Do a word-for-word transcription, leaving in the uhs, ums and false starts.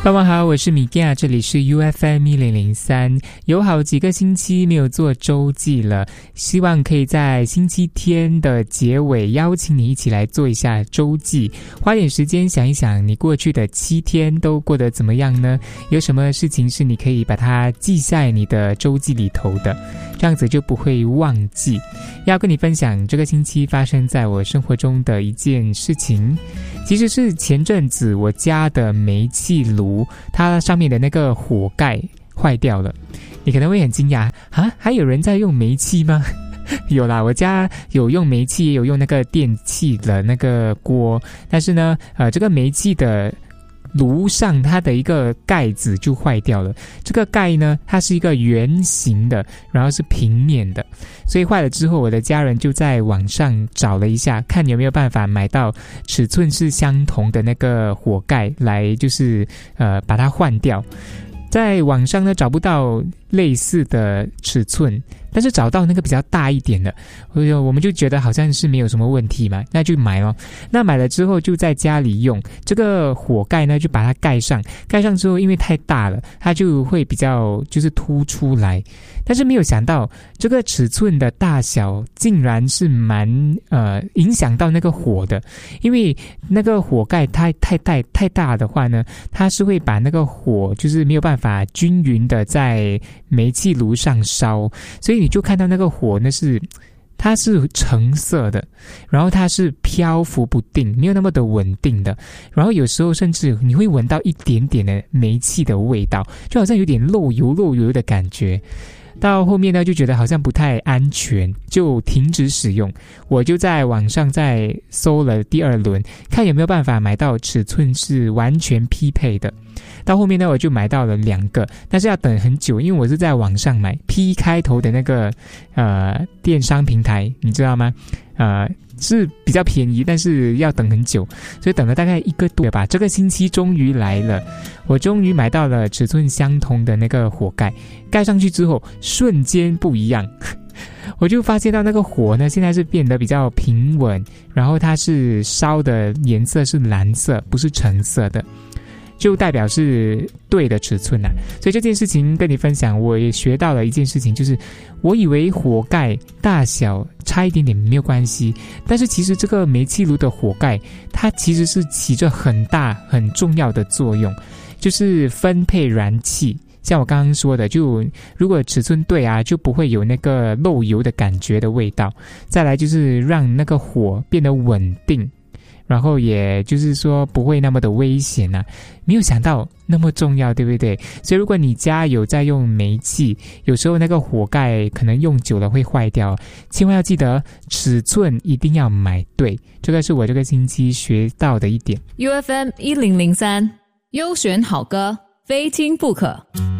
傍晚好，我是米亚，这里是 U F M 一零零三。有好几个星期没有做周记了，希望可以在星期天的结尾邀请你一起来做一下周记，花点时间想一想你过去的七天都过得怎么样呢？有什么事情是你可以把它记在你的周记里头的，这样子就不会忘记。要跟你分享这个星期发生在我生活中的一件事情，其实是前阵子我家的煤气炉它上面的那个火盖坏掉了。你可能会很惊讶啊，还有人在用煤气吗？有啦，我家有用煤气，也有用那个电器的那个锅，但是呢呃，这个煤气的炉上它的一个盖子就坏掉了。这个盖呢，它是一个圆形的，然后是平面的，所以坏了之后，我的家人就在网上找了一下，看有没有办法买到尺寸是相同的那个火盖来，就是呃把它换掉。在网上呢找不到类似的尺寸，但是找到那个比较大一点的，我们就觉得好像是没有什么问题嘛，那就买咯。那买了之后就在家里用这个火盖呢，就把它盖上，盖上之后因为太大了，它就会比较就是凸出来。但是没有想到这个尺寸的大小竟然是蛮呃影响到那个火的，因为那个火盖太太大太大的话呢，它是会把那个火就是没有办法均匀的在煤气炉上烧，所以你就看到那个火呢是它是橙色的，然后它是漂浮不定，没有那么的稳定的，然后有时候甚至你会闻到一点点的煤气的味道，就好像有点漏油漏油的感觉。到后面呢就觉得好像不太安全，就停止使用。我就在网上再搜了第二轮，看有没有办法买到尺寸是完全匹配的。到后面呢我就买到了两个，但是要等很久，因为我是在网上买 P 开头的那个呃电商平台，你知道吗？呃是比较便宜，但是要等很久，所以等了大概一个多月吧。这个星期终于来了，我终于买到了尺寸相同的那个火盖，盖上去之后瞬间不一样。我就发现到那个火呢现在是变得比较平稳，然后它是烧的颜色是蓝色，不是橙色的，就代表是对的尺寸啊。所以这件事情跟你分享，我也学到了一件事情，就是我以为火盖大小差一点点没有关系，但是其实这个煤气炉的火盖它其实是起着很大很重要的作用，就是分配燃气。像我刚刚说的，就如果尺寸对啊，就不会有那个漏油的感觉的味道。再来就是让那个火变得稳定，然后也就是说不会那么的危险啊，没有想到那么重要，对不对？所以如果你家有在用煤气，有时候那个火盖可能用久了会坏掉，千万要记得尺寸一定要买对，这个是我这个星期学到的一点。 U F M 一零零三 优选好歌，非听不可。